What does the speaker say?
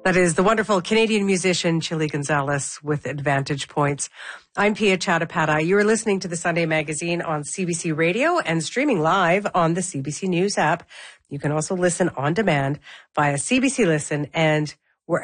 That is the wonderful Canadian musician Chili Gonzalez with Advantage Points. I'm Pia Chattopadhyay. You are listening to the Sunday Magazine on CBC Radio and streaming live on the CBC News app. You can also listen on demand via CBC Listen and